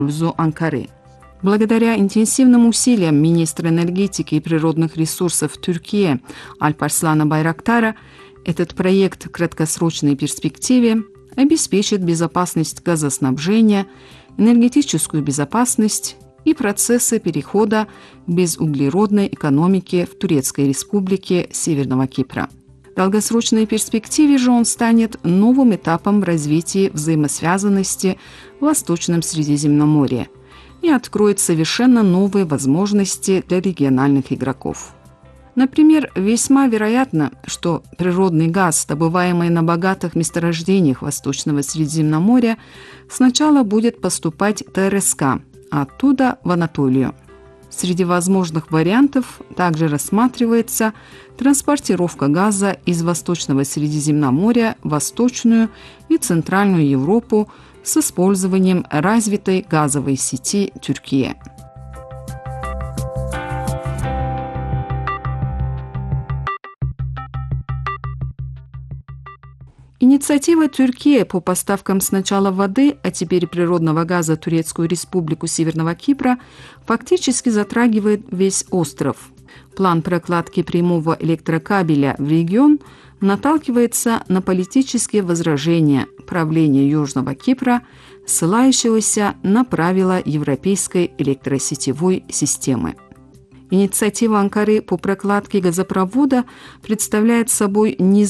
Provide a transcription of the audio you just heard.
пользу Анкары. Благодаря интенсивным усилиям министра энергетики и природных ресурсов Türkiye Alparslan Bayraktar этот проект в краткосрочной перспективе обеспечит безопасность газоснабжения, энергетическую безопасность и процессы перехода к безуглеродной экономике в Турецкой республике Северного Кипра. В долгосрочной перспективе же он станет новым этапом в развитии взаимосвязанности в Восточном Средиземноморье и откроет совершенно новые возможности для региональных игроков. Например, весьма вероятно, что природный газ, добываемый на богатых месторождениях Восточного Средиземноморья, сначала будет поступать в ТРСК, а оттуда в Анатолию. Среди возможных вариантов также рассматривается транспортировка газа из Восточного Средиземноморья в Восточную и Центральную Европу с использованием развитой газовой сети Türkiye. Инициатива Türkiye по поставкам сначала воды, а теперь природного газа в Турецкую республику Северного Кипра фактически затрагивает весь остров. План прокладки прямого электрокабеля в регион наталкивается на политические возражения правления Южного Кипра, ссылающегося на правила европейской электросетевой системы. Инициатива Анкары по прокладке газопровода представляет собой